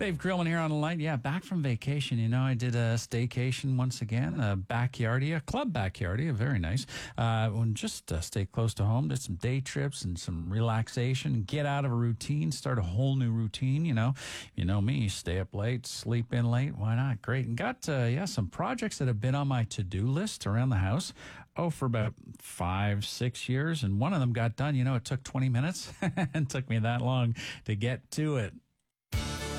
Dave Grillman here on the line. Yeah, back from vacation. I did a staycation once again, a club backyardia, very nice. Just stay close to home, did some day trips and some relaxation, get out of a routine, start a whole new routine. You know me, stay up late, sleep in late. Why not? Great. And got, some projects that have been on my to-do list around the house, for about 5-6 years. And one of them got done. It took 20 minutes and took me that long to get to it.